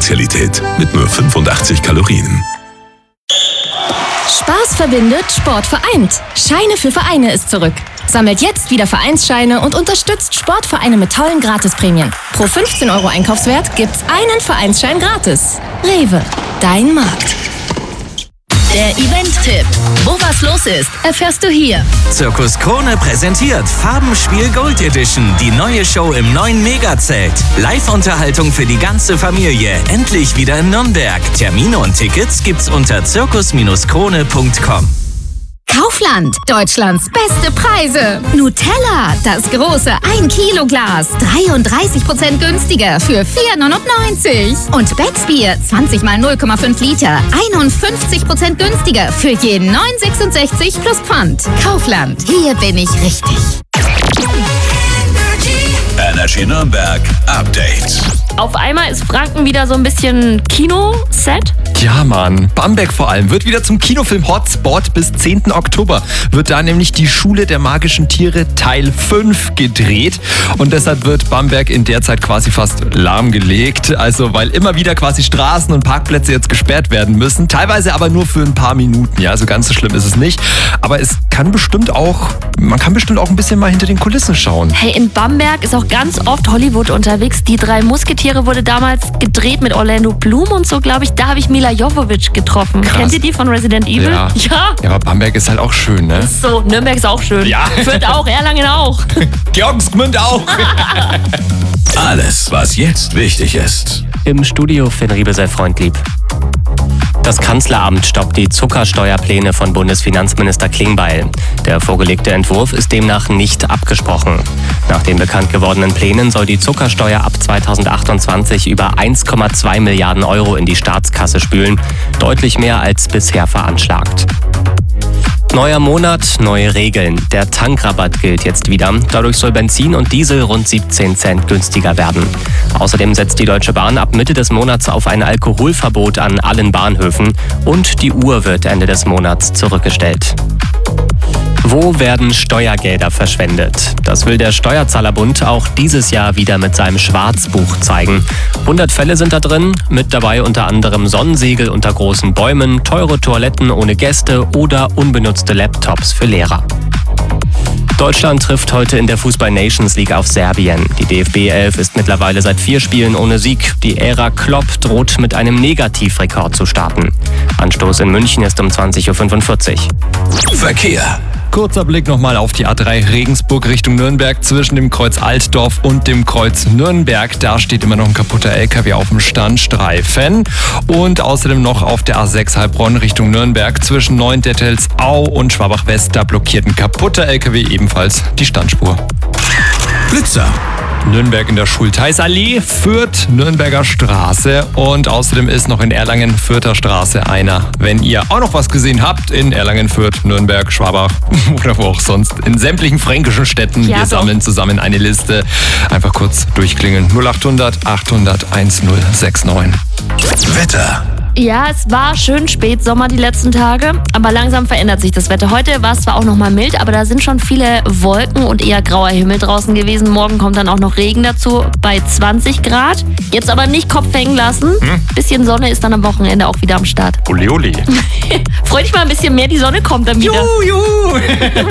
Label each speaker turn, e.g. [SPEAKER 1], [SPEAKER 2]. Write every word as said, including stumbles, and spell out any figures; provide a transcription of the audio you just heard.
[SPEAKER 1] Spezialität mit nur fünfundachtzig Kalorien.
[SPEAKER 2] Spaß verbindet, Sport vereint. Scheine für Vereine ist zurück. Sammelt jetzt wieder Vereinsscheine und unterstützt Sportvereine mit tollen Gratisprämien. Pro fünfzehn Euro Einkaufswert gibt's einen Vereinsschein gratis. Rewe, dein Markt.
[SPEAKER 3] Der Event-Tipp. Wo was los ist, erfährst du hier.
[SPEAKER 4] Zirkus Krone präsentiert Farbenspiel Gold Edition, die neue Show im neuen Megazelt. Live-Unterhaltung für die ganze Familie, endlich wieder in Nürnberg. Termine und Tickets gibt's unter zirkus krone punkt com.
[SPEAKER 3] Kaufland, Deutschlands beste Preise. Nutella, das große ein Kilo Glas, dreiunddreißig Prozent günstiger für vier neunundneunzig. Und Becksbier, zwanzig mal null Komma fünf Liter, einundfünfzig Prozent günstiger für jeden neun sechsundsechzig plus Pfand. Kaufland, hier bin ich richtig.
[SPEAKER 1] Energy Nürnberg Update.
[SPEAKER 5] Auf einmal ist Franken wieder so ein bisschen Kino-Set.
[SPEAKER 6] Ja, Mann. Bamberg vor allem wird wieder zum Kinofilm-Hotspot. Bis zehnten Oktober wird da nämlich die Schule der magischen Tiere Teil fünf gedreht. Und deshalb wird Bamberg in der Zeit quasi fast lahmgelegt. Also, weil immer wieder quasi Straßen und Parkplätze jetzt gesperrt werden müssen. Teilweise aber nur für ein paar Minuten. Ja, also ganz so schlimm ist es nicht. Aber es kann bestimmt auch, man kann bestimmt auch ein bisschen mal hinter den Kulissen schauen.
[SPEAKER 5] Hey, in Bamberg ist auch ganz oft Hollywood unterwegs. Die drei Musketiere wurde damals gedreht mit Orlando Bloom und so, glaube ich. Da habe ich Mila Jovovich getroffen.
[SPEAKER 6] Krass.
[SPEAKER 5] Kennt ihr die von Resident Evil?
[SPEAKER 6] Ja.
[SPEAKER 5] Ja.
[SPEAKER 6] Ja, aber Bamberg ist halt auch schön, ne?
[SPEAKER 5] So, Nürnberg ist auch schön.
[SPEAKER 6] Ja.
[SPEAKER 5] Fürth auch, Erlangen auch.
[SPEAKER 6] Georgensgmünd auch.
[SPEAKER 1] Alles, was jetzt wichtig ist.
[SPEAKER 7] Im Studio Finn Riebe sei freundlieb. Das Kanzleramt stoppt die Zuckersteuerpläne von Bundesfinanzminister Klingbeil. Der vorgelegte Entwurf ist demnach nicht abgesprochen. Nach den bekannt gewordenen Plänen soll die Zuckersteuer ab zweitausendachtundzwanzig über eins Komma zwei Milliarden Euro in die Staatskasse spülen, deutlich mehr als bisher veranschlagt. Neuer Monat, neue Regeln. Der Tankrabatt gilt jetzt wieder. Dadurch soll Benzin und Diesel rund siebzehn Cent günstiger werden. Außerdem setzt die Deutsche Bahn ab Mitte des Monats auf ein Alkoholverbot an allen Bahnhöfen und die Uhr wird Ende des Monats zurückgestellt. Wo werden Steuergelder verschwendet? Das will der Steuerzahlerbund auch dieses Jahr wieder mit seinem Schwarzbuch zeigen. hundert Fälle sind da drin, mit dabei unter anderem Sonnensegel unter großen Bäumen, teure Toiletten ohne Gäste oder unbenutzte Laptops für Lehrer. Deutschland trifft heute in der Fußball-Nations League auf Serbien. Die D F B elf ist mittlerweile seit vier Spielen ohne Sieg. Die Ära Klopp droht mit einem Negativrekord zu starten. Anstoß in München ist um zwanzig Uhr fünfundvierzig.
[SPEAKER 1] Verkehr.
[SPEAKER 6] Kurzer Blick nochmal auf die A drei Regensburg Richtung Nürnberg zwischen dem Kreuz Altdorf und dem Kreuz Nürnberg. Da steht immer noch ein kaputter L K W auf dem Standstreifen. Und außerdem noch auf der A sechs Heilbronn Richtung Nürnberg zwischen Neuendettelsau und Schwabach-West. Da blockiert ein kaputter L K W ebenfalls die Standspur.
[SPEAKER 1] Blitzer.
[SPEAKER 6] Nürnberg in der Schultheißallee, Fürth, Nürnberger Straße und außerdem ist noch in Erlangen, Fürther Straße einer. Wenn ihr auch noch was gesehen habt in Erlangen, Fürth, Nürnberg, Schwabach oder wo auch sonst, in sämtlichen fränkischen Städten,
[SPEAKER 5] Ja,
[SPEAKER 6] wir
[SPEAKER 5] doch.
[SPEAKER 6] sammeln zusammen eine Liste. Einfach kurz durchklingeln. null achthundert achthundert dreißig neun.
[SPEAKER 1] Wetter.
[SPEAKER 5] Ja, es war schön Spätsommer die letzten Tage, aber langsam verändert sich das Wetter. Heute war es zwar auch noch mal mild, aber da sind schon viele Wolken und eher grauer Himmel draußen gewesen. Morgen kommt dann auch noch Regen dazu bei zwanzig Grad. Jetzt aber nicht Kopf hängen lassen. Bisschen Sonne ist dann am Wochenende auch wieder am Start.
[SPEAKER 6] Ole, ole.
[SPEAKER 5] Freu dich mal ein bisschen mehr, die Sonne kommt dann wieder.
[SPEAKER 6] Juhu, juhu.